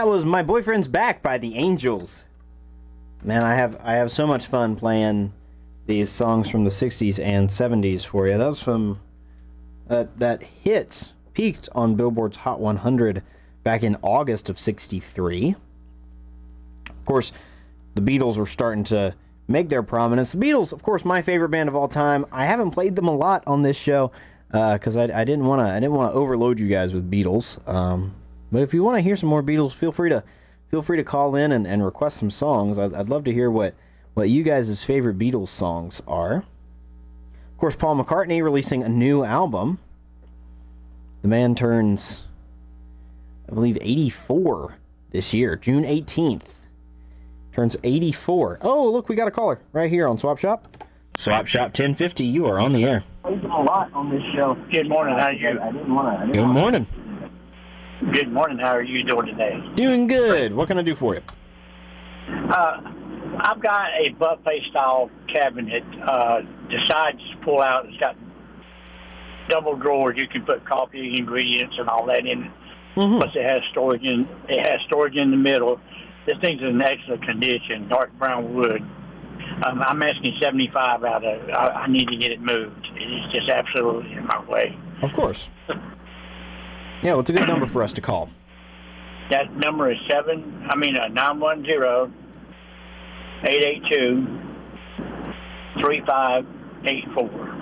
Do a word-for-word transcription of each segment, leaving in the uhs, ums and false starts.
That was My Boyfriend's Back by the Angels. Man, I have I have so much fun playing these songs from the sixties and seventies for you. That was from uh, that hit peaked on Billboard's Hot one hundred back in August of sixty-three. Of course, the Beatles were starting to make their prominence. The Beatles, of course, my favorite band of all time. I haven't played them a lot on this show because uh, I, I didn't want to I didn't want to overload you guys with Beatles. Um, but if you want to hear some more Beatles, feel free to feel free to call in and, and request some songs. I'd, I'd love to hear what what you guys' favorite Beatles songs are. Of course, Paul McCartney releasing a new album. The man turns, I believe, eighty-four this year, June eighteenth. Turns eighty-four. Oh, look, we got a caller right here on Swap Shop. Swap Shop ten fifty, you are on the air. A lot on this show. Good morning, how are you? I didn't want to. Good morning. Good morning, how are you doing today? Doing good. What can I do for you? Uh, I've got a buffet style cabinet. Uh, the sides pull out. It's got double drawers. You can put coffee ingredients and all that in it. Mm-hmm. Plus, it has storage in. It has storage in the middle. This thing's in excellent condition, dark brown wood. Um, I'm asking seventy-five out of it. I, I need to get it moved. It's just absolutely in my way. Of course. Yeah, what's a good number for us to call? That number is seven. I mean, uh, nine one zero eight eight two three five eight four.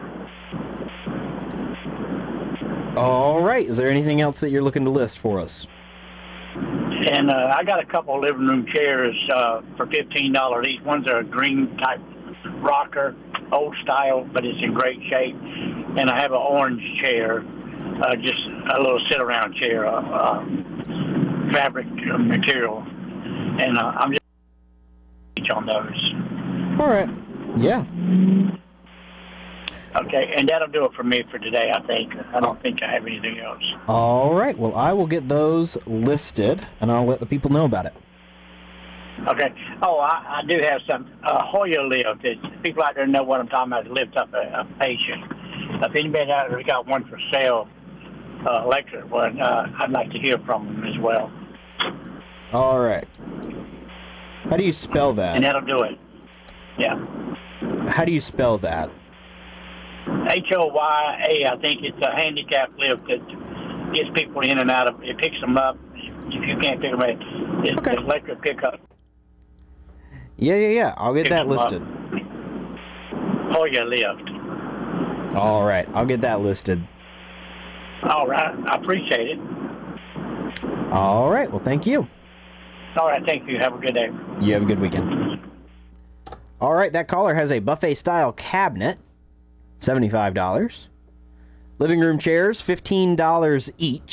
All right. Is there anything else that you're looking to list for us? And uh, I got a couple of living room chairs uh, for fifteen dollars each. One's a green type rocker, old style, but it's in great shape. And I have an orange chair, uh, just a little sit-around chair, uh, uh, fabric material. And uh, I'm just each on those. All right. Yeah. Okay, and that'll do it for me for today, I think. I don't oh. think I have anything else. All right. Well, I will get those listed, and I'll let the people know about it. Okay. Oh, I, I do have some uh, Hoyer lift. It's, people out there know what I'm talking about. It lifts up a, a patient. If anybody out there's got one for sale, uh, electric one, uh, I'd like to hear from them as well. All right. How do you spell that? And that'll do it. Yeah. How do you spell that? H O Y A, I think it's a handicap lift that gets people in and out of it. It picks them up. If you can't pick them up, it's okay. an electric pickup. Yeah, yeah, yeah. I'll get Picks that listed. Hoyer lift. All right. I'll get that listed. All right. I appreciate it. All right. Well, thank you. All right. Thank you. Have a good day. You have a good weekend. All right. That caller has a buffet-style cabinet. seventy-five dollars. Living room chairs, fifteen dollars each.